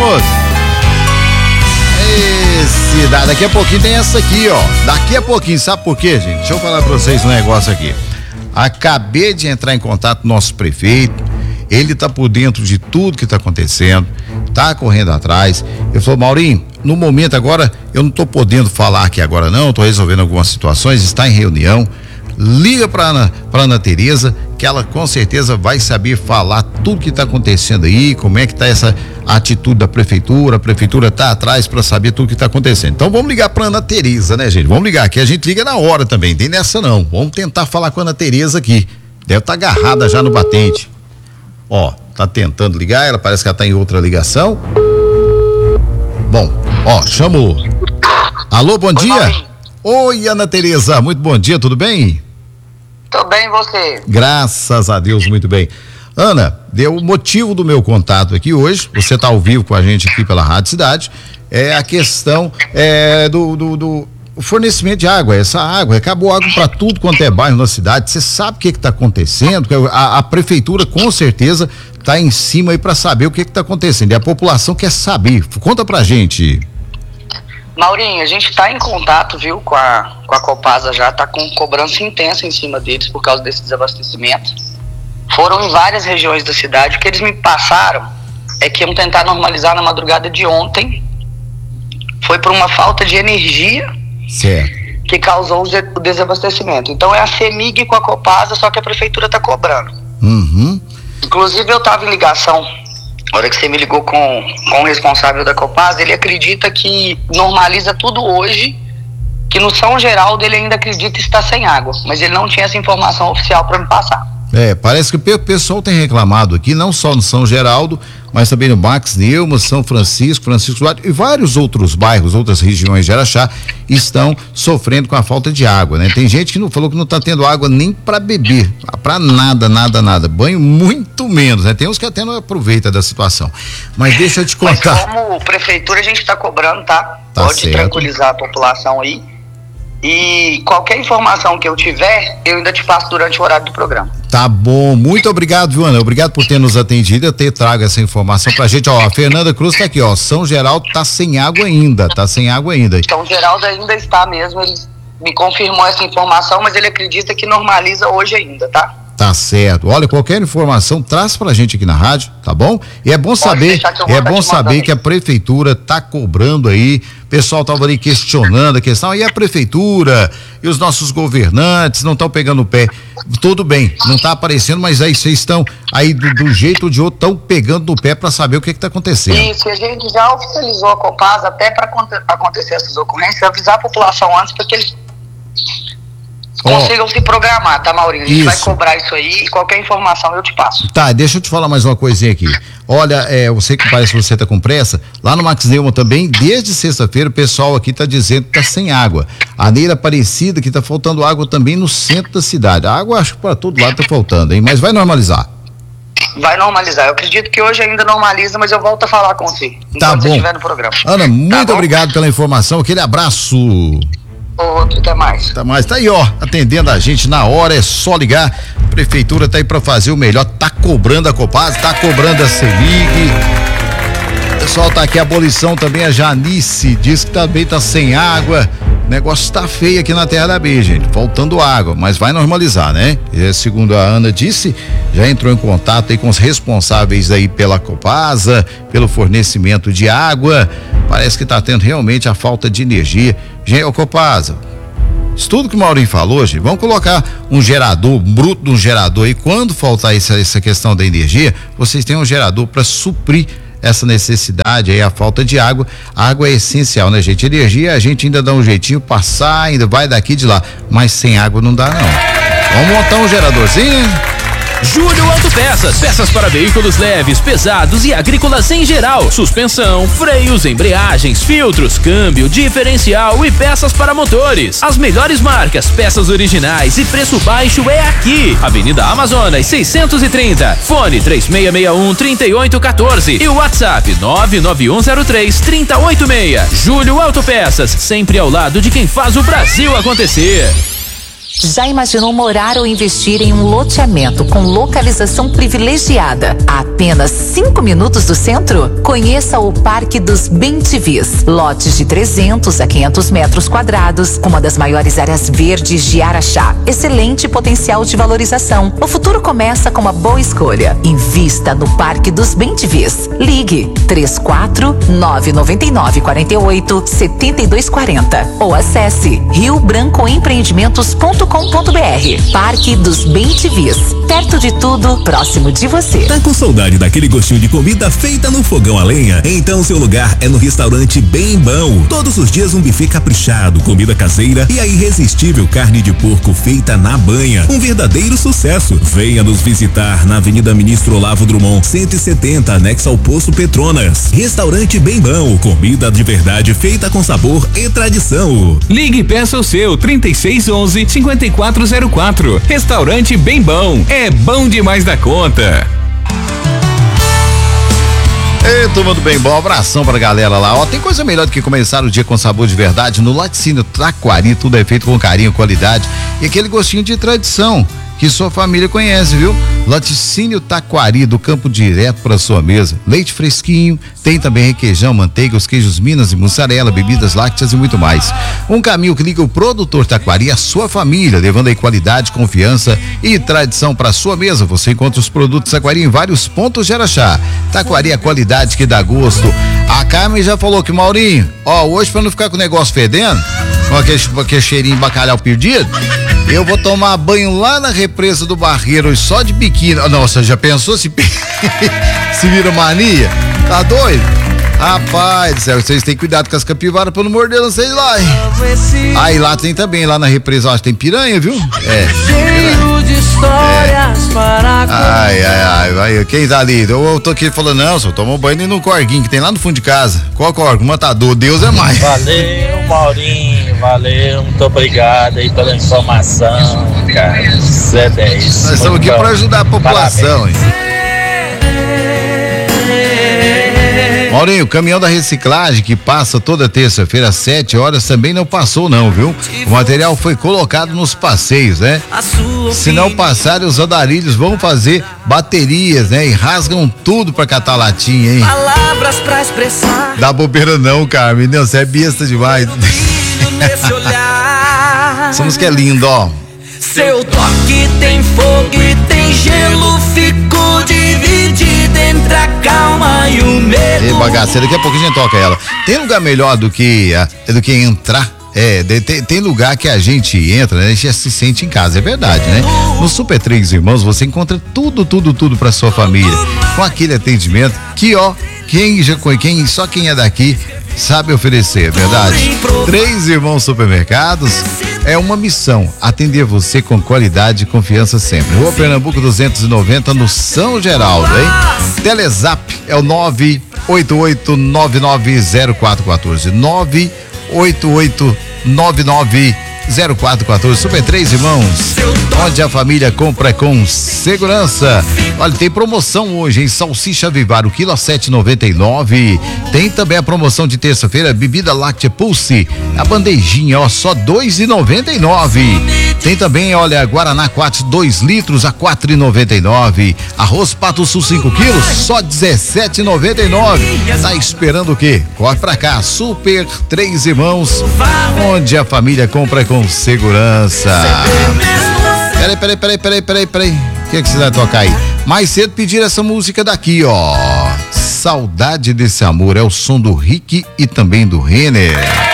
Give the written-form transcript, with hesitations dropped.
minutos. Daqui a pouquinho tem essa aqui, ó. Daqui a pouquinho, sabe por quê, gente? Deixa eu falar pra vocês um negócio aqui. Acabei de entrar em contato com o nosso prefeito. Ele tá por dentro de tudo que tá acontecendo, tá correndo atrás. Ele falou: Maurinho, no momento agora, eu não tô podendo falar aqui agora não, tô resolvendo algumas situações, está em reunião. Liga pra Ana Tereza, que ela com certeza vai saber falar tudo que tá acontecendo aí, como é que tá essa atitude da prefeitura. A prefeitura tá atrás para saber tudo que tá acontecendo. Então vamos ligar pra Ana Tereza, né, gente? Vamos ligar aqui, a gente liga na hora também, tem nessa não. Vamos tentar falar com a Ana Tereza aqui. Deve estar agarrada já no batente. Ó, tá tentando ligar, ela parece que ela tá em outra ligação. Bom, ó, chamou. Alô, bom dia. Maurinho. Oi, Ana Tereza, muito bom dia, tudo bem? Tô bem, você? Graças a Deus, muito bem. Ana, deu o motivo do meu contato aqui hoje, você tá ao vivo com a gente aqui pela Rádio Cidade, é a questão do fornecimento de água. Essa água, acabou água para tudo quanto é bairro na cidade. Você sabe o que está acontecendo? A prefeitura com certeza está em cima aí para saber o que está acontecendo. E a população quer saber. Conta pra gente. Maurinho, a gente tá em contato, viu, com a Copasa já, tá com cobrança intensa em cima deles por causa desse desabastecimento. Foram em várias regiões da cidade. O que eles me passaram é que iam tentar normalizar na madrugada de ontem. Foi por uma falta de energia. Certo. Que causou o desabastecimento. Então é a CEMIG com a Copasa, só que a prefeitura tá cobrando. Uhum. Inclusive eu tava em ligação, na hora que você me ligou com o responsável da Copasa, ele acredita que normaliza tudo hoje, que no São Geraldo ele ainda acredita estar sem água, mas ele não tinha essa informação oficial para me passar. Parece que o pessoal tem reclamado aqui, não só no São Geraldo, mas também no Max Neumann, São Francisco Duarte e vários outros bairros, outras regiões de Araxá estão sofrendo com a falta de água, né? Tem gente que não falou que não está tendo água nem para beber, para nada, banho muito menos, né? Tem uns que até não aproveitam da situação, mas deixa eu te contar. Mas como prefeitura a gente está cobrando, tá? Pode certo. Tranquilizar a população aí. E qualquer informação que eu tiver, eu ainda te passo durante o horário do programa. Tá bom, muito obrigado, viu, Ana? Obrigado por ter nos atendido, eu trago essa informação pra gente. Ó, a Fernanda Cruz tá aqui, ó, São Geraldo tá sem água ainda. São Geraldo ainda está mesmo, ele me confirmou essa informação, mas ele acredita que normaliza hoje ainda, tá? Tá certo. Olha, qualquer informação traz pra gente aqui na rádio, tá bom? E é bom saber, que a prefeitura tá cobrando aí. O pessoal tava ali questionando a questão, e a prefeitura e os nossos governantes não estão pegando o pé. Tudo bem, não tá aparecendo, mas aí vocês estão aí do jeito ou de outro, estão pegando no pé para saber o que tá acontecendo. Isso, a gente já oficializou a Copasa até para acontecer essas ocorrências, avisar a população antes para que eles consigam se programar, tá, Maurinho? A gente vai cobrar isso aí e qualquer informação eu te passo. Tá, deixa eu te falar mais uma coisinha aqui. Olha, eu sei que parece que você tá com pressa. Lá no Max Neumann também, desde sexta-feira, o pessoal aqui tá dizendo que tá sem água. A Neira Aparecida, que tá faltando água também no centro da cidade. A água, acho que para todo lado tá faltando, hein? Mas vai normalizar. Vai normalizar. Eu acredito que hoje ainda normaliza, mas eu volto a falar com você. Tá bom. Você estiver no programa. Ana, muito obrigado pela informação. Aquele abraço. Outro, até mais. Tá aí, ó, atendendo a gente na hora, é só ligar. A prefeitura tá aí pra fazer o melhor, tá cobrando a Copasa, tá cobrando a CEMIG. O pessoal tá aqui, a abolição também, a Janice diz que também tá sem água. O negócio tá feio aqui na Terra da B, gente, faltando água, mas vai normalizar, né? E, segundo a Ana disse, já entrou em contato aí com os responsáveis aí pela Copasa, pelo fornecimento de água. Parece que tá tendo realmente a falta de energia. Gente, ô Copasa, isso tudo que o Maurinho falou, gente, vamos colocar um gerador, bruto de um gerador aí, quando faltar essa questão da energia, vocês têm um gerador para suprir essa necessidade aí, a falta de água. A água é essencial, né, gente? Energia a gente ainda dá um jeitinho, passar, ainda vai daqui de lá, mas sem água não dá não. Vamos montar um geradorzinho. Júlio Autopeças, peças para veículos leves, pesados e agrícolas em geral. Suspensão, freios, embreagens, filtros, câmbio, diferencial e peças para motores. As melhores marcas, peças originais e preço baixo é aqui. Avenida Amazonas 630, fone 3661-3814 e o WhatsApp 99103-3086. Júlio Autopeças, sempre ao lado de quem faz o Brasil acontecer. Já imaginou morar ou investir em um loteamento com localização privilegiada a apenas 5 minutos do centro? Conheça o Parque dos Bem-te-Vis. Lotes de 300 a 500 metros quadrados, com uma das maiores áreas verdes de Araxá. Excelente potencial de valorização. O futuro começa com uma boa escolha. Invista no Parque dos Bem-te-Vis. Ligue 34-999-48-7240 ou acesse riobrancoempreendimentos.com.br. Parque dos Bem-te-Vis. Perto de tudo, próximo de você. Tá com saudade daquele gostinho de comida feita no fogão a lenha? Então seu lugar é no restaurante Bem Bom. Todos os dias um buffet caprichado, comida caseira e a irresistível carne de porco feita na banha. Um verdadeiro sucesso. Venha nos visitar na Avenida Ministro Olavo Drummond, 170, anexo ao Poço Petronas. Restaurante Bem Bom. Comida de verdade feita com sabor e tradição. Ligue e peça o seu 3611-5404. Restaurante Bem Bom. É bom demais da conta. Ei, turma do Bem Bom, abração pra galera lá. Ó, tem coisa melhor do que começar o dia com sabor de verdade. No Laticínio Taquari, tudo é feito com carinho, qualidade e aquele gostinho de tradição que sua família conhece, viu? Laticínio Taquari, do campo direto para sua mesa. Leite fresquinho, tem também requeijão, manteiga, os queijos Minas e mussarela, bebidas lácteas e muito mais. Um caminho que liga o produtor Taquari à sua família, levando aí qualidade, confiança e tradição para sua mesa. Você encontra os produtos Taquari em vários pontos de Araxá. Taquari é a qualidade que dá gosto. A Carmen já falou que, Maurinho, ó, hoje para não ficar com o negócio fedendo, com aquele cheirinho de bacalhau perdido, eu vou tomar banho lá na represa do Barreiro só de biquíni. Nossa, já pensou se vira mania? Tá doido? Rapaz do céu, vocês têm cuidado com as capivaras pra não morder, não sei lá, hein? Aí lá tem também, lá na represa, acho que tem piranha, viu? Cheio de histórias para Ai, quem tá ali? Eu tô aqui falando, não, só toma um banho e no corguinho que tem lá no fundo de casa. Qual corgo? Matador, Deus é mais. Valeu, Maurinho, valeu, muito obrigado aí pela informação, cara. Você é 10. Nós estamos aqui pra ajudar a população, hein? Maurinho, o caminhão da reciclagem que passa toda terça-feira às 7 horas também não passou não, viu? O material foi colocado nos passeios, né? Se não passarem, os andarilhos vão fazer baterias, né? E rasgam tudo pra catar latinha, hein? Palavras pra expressar. Dá bobeira não, Carmen, não, você é besta demais. Essa música é linda, ó. Seu toque tem fogo e tem gelo, fico dividido entre a calma e o medo. Ei, bagaceira, daqui a pouco a gente toca ela. Tem lugar melhor do que entrar? Tem lugar que a gente entra, né? A gente já se sente em casa, é verdade, né? No Super Três Irmãos você encontra tudo pra sua família. Com aquele atendimento que, ó, só quem é daqui sabe oferecer, é verdade? Três Irmãos Supermercados é uma missão, atender você com qualidade e confiança sempre. Rua Pernambuco 290, no São Geraldo, hein? Telezap é o 988990414, 988990414. Super Três Irmãos, onde a família compra com segurança. Olha, tem promoção hoje, hein? Salsicha Vivar, o quilo a 7,99. Tem também a promoção de terça-feira, bebida láctea Pulse, a bandejinha, ó, só 2,99. Tem também, olha, Guaraná Quatro 2 litros a 4,99. Arroz Pato Sul 5 quilos, só 17,99. Tá esperando o quê? Corre pra cá, Super Três Irmãos, onde a família compra com segurança. Peraí. O que você vai tocar aí? Mais cedo pedir essa música daqui, ó. Saudade desse amor, é o som do Rick e também do Renner.